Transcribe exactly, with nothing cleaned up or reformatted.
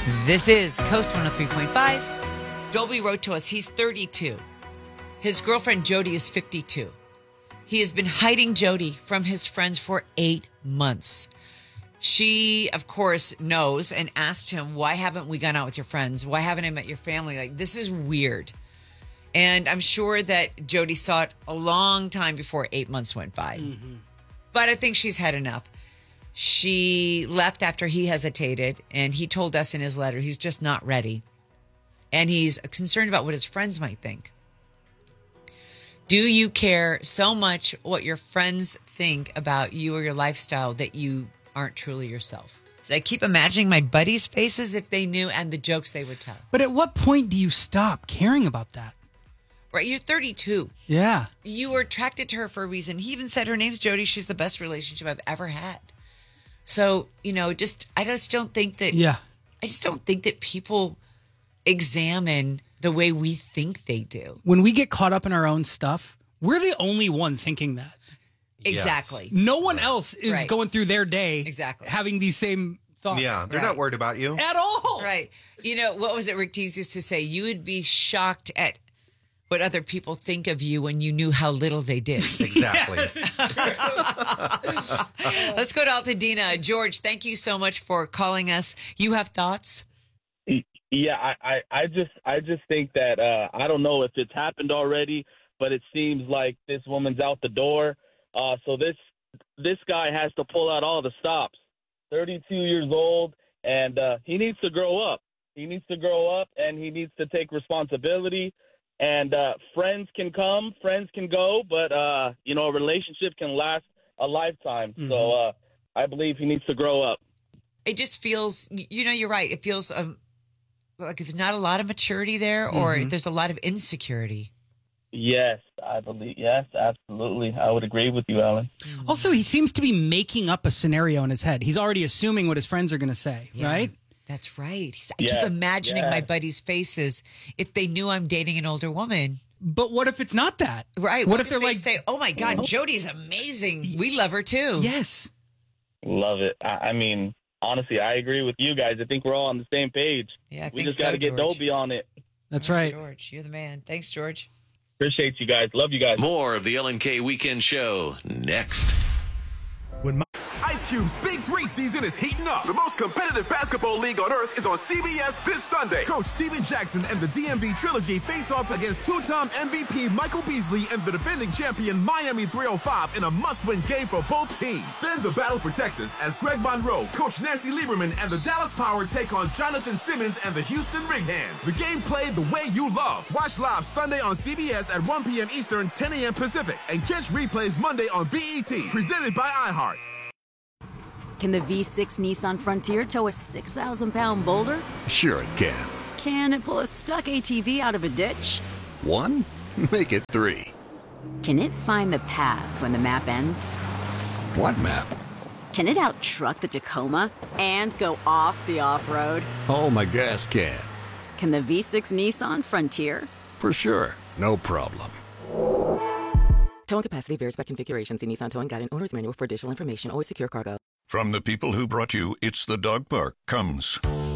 This is Coast one oh three point five. Dolby wrote to us. He's thirty-two. His girlfriend Jody is fifty-two. He has been hiding Jody from his friends for eight months. She, of course, knows and asked him, why haven't we gone out with your friends? Why haven't I met your family? Like, this is weird. And I'm sure that Jody saw it a long time before eight months went by. Mm-hmm. But I think she's had enough. She left after he hesitated, and he told us in his letter he's just not ready. And he's concerned about what his friends might think. Do you care so much what your friends think about you or your lifestyle that you aren't truly yourself? So I keep imagining my buddies' faces if they knew and the jokes they would tell. But at what point do you stop caring about that? Right, you're thirty-two. Yeah. You were attracted to her for a reason. He even said her name's Jody. She's the best relationship I've ever had. So, you know, just I just don't think that. Yeah. I just don't think that people examine the way we think they do. When we get caught up in our own stuff, we're the only one thinking that. Exactly. Yes. No one else is right. going through their day exactly having these same thoughts. Yeah, they're right. not worried about you. At all. Right. You know, what was it Rick Tees used to say? You would be shocked at what other people think of you when you knew how little they did. Exactly. Let's go to Altadena. George, thank you so much for calling us. You have thoughts? Yeah, I, I, I just I just think that uh, I don't know if it's happened already, but it seems like this woman's out the door. Uh, so this this guy has to pull out all the stops. thirty-two years old, and uh, he needs to grow up. He needs to grow up, and he needs to take responsibility. And uh, friends can come, friends can go, but, uh, you know, a relationship can last a lifetime. Mm-hmm. So uh, I believe he needs to grow up. It just feels, you know, you're right. It feels um, like there's not a lot of maturity there, or mm-hmm. there's a lot of insecurity. Yes, I believe. Yes, absolutely. I would agree with you, Alan. Also, he seems to be making up a scenario in his head. He's already assuming what his friends are going to say, yeah. right? That's right. He's, I yes, keep imagining yes. my buddies' faces if they knew I'm dating an older woman. But what if it's not that? Right. What, what if, if they're they like, say, "Oh my God, Jody's amazing. We love her too." Yes. Love it. I, I mean, honestly, I agree with you guys. I think we're all on the same page. Yeah, I we think just so, got to get George. Dolby on it. That's All right. George, you're the man. Thanks, George. Appreciate you guys. Love you guys. More of the L N K Weekend Show next. When my Ice Cube's Big Three season is heating up. The most competitive basketball league on earth is on C B S this Sunday. Coach Steven Jackson and the D M V Trilogy face off against two-time M V P Michael Beasley and the defending champion Miami three oh five in a must-win game for both teams. Then the battle for Texas as Greg Monroe, Coach Nancy Lieberman, and the Dallas Power take on Jonathan Simmons and the Houston Rig Hands. The game played the way you love. Watch live Sunday on C B S at one p.m. Eastern, ten a.m. Pacific, and catch replays Monday on B E T. Presented by iHeart. Can the V six Nissan Frontier tow a six thousand pound boulder? Sure it can. Can it pull a stuck A T V out of a ditch? One? Make it three. Can it find the path when the map ends? What map? Can it out-truck the Tacoma and go off the off-road? Oh, my gas can. Can the V six Nissan Frontier? For sure. No problem. Towing capacity varies by configuration. See Nissan Towing Guide and Owner's Manual for additional information. Always secure cargo. From the people who brought you It's the Dog Park comes